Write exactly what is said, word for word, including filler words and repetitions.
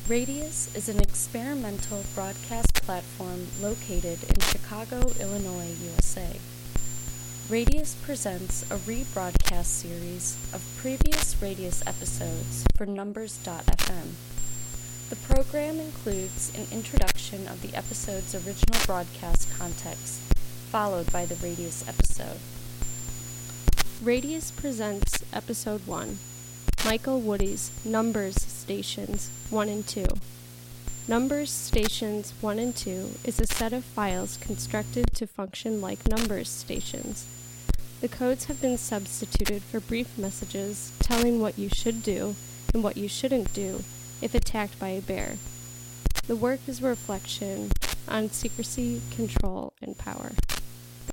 Radius is an experimental broadcast platform located in Chicago, Illinois, U S A. Radius presents a rebroadcast series of previous Radius episodes for Numbers dot f m. The program includes an introduction of the episode's original broadcast context, followed by the Radius episode. Radius presents Episode one, Michael Woody's Numbers Stations one and two. Numbers Stations one and two is a set of files constructed to function like numbers stations. The codes have been substituted for brief messages telling what you should do and what you shouldn't do if attacked by a bear. The work is a reflection on secrecy, control, and power.